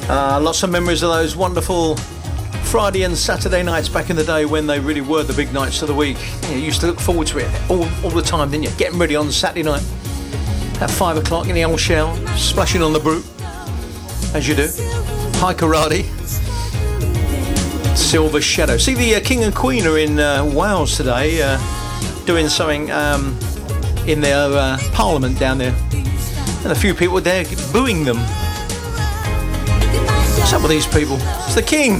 Lots of memories of those wonderful Friday and Saturday nights back in the day when they really were the big nights of the week. You used to look forward to it all the time, didn't you? Getting ready on Saturday night at 5 o'clock in the old shower, splashing on the brew, as you do. Hi Karate, Silver Shadow. See, the King and Queen are in Wales today, doing something in their Parliament down there, and a few people there booing them. What's up with these people? It's the King.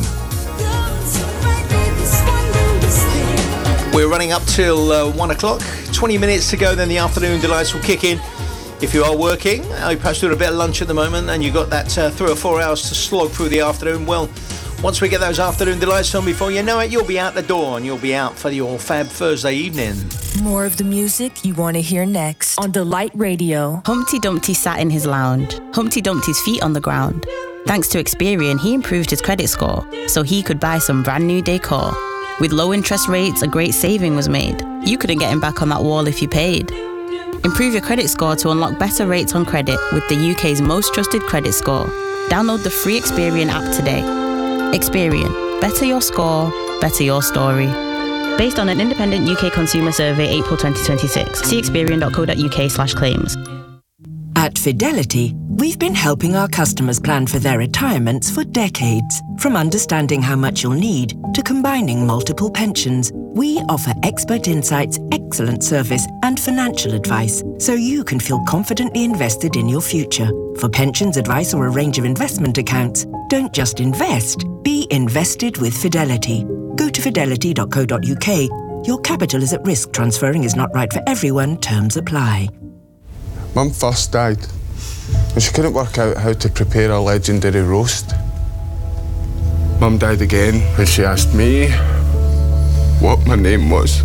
We're running up till 1 o'clock, 20 minutes to go, then the afternoon delights will kick in. If you are working, you're perhaps doing a bit of lunch at the moment, and you've got that 3 or 4 hours to slog through the afternoon, well, once we get those afternoon delights on, before you know it, you'll be out the door and you'll be out for your Fab Thursday evening. More of the music you want to hear next on Delight Radio. Humpty Dumpty sat in his lounge. Humpty dumped his feet on the ground. Thanks to Experian, he improved his credit score so he could buy some brand new decor. With low interest rates, a great saving was made. You couldn't get him back on that wall if you paid. Improve your credit score to unlock better rates on credit with the UK's most trusted credit score. Download the free Experian app today. Experian. Better your score, better your story. Based on an independent UK consumer survey, April 2026. See experian.co.uk/claims. At Fidelity, we've been helping our customers plan for their retirements for decades. From understanding how much you'll need to combining multiple pensions, we offer expert insights, excellent service, and financial advice so you can feel confidently invested in your future. For pensions advice or a range of investment accounts, don't just invest, be invested with Fidelity. Go to fidelity.co.uk. Your capital is at risk. Transferring is not right for everyone. Terms apply. Mum first died and she couldn't work out how to prepare a legendary roast. Mum died again when she asked me what my name was.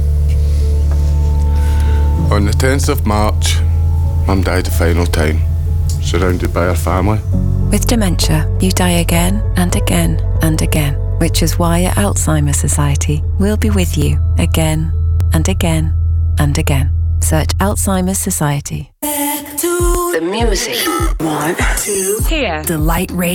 On the 10th of March, Mum died the final time, surrounded by her family. With dementia, you die again and again and again, which is why at Alzheimer's Society, we'll be with you again and again and again. Search Alzheimer's Society. The music. Want to hear Delight Radio.